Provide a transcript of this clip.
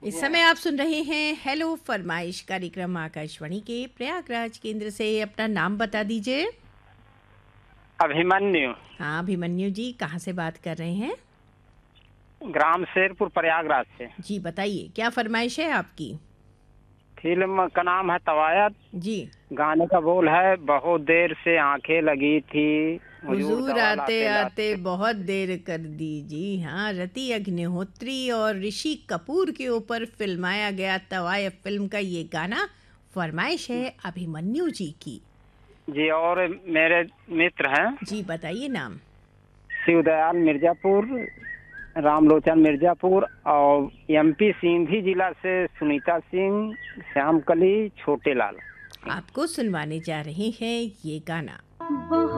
इस समय आप सुन रहे हैं हेलो फरमाइश कार्यक्रम आकाशवाणी के प्रयागराज केंद्र से। अपना नाम बता दीजिए। अभिमन्यु। हाँ अभिमन्यु जी, कहाँ से बात कर रहे हैं? ग्राम शेरपुर प्रयागराज से। जी बताइए, क्या फरमाइश है आपकी? फिल्म का नाम है तवायत। जी। गाने का बोल है बहुत देर से आंखें लगी थी हुजूर हुजूर दवा आते लाते आते लाते। बहुत देर कर दी। जी हाँ, रति अग्निहोत्री और ऋषि कपूर के ऊपर फिल्माया गया तवायफ फिल्म का ये गाना फरमाइश है अभिमन्यु जी की। जी, और मेरे मित्र हैं जी बताइए नाम। शिवदयाल मिर्जापुर, रामलोचन मिर्जापुर और एमपी सिंधी जिला से सुनीता सिंह, श्याम कली, छोटे लाल। आपको सुनवाने जा रहे हैं ये गाना।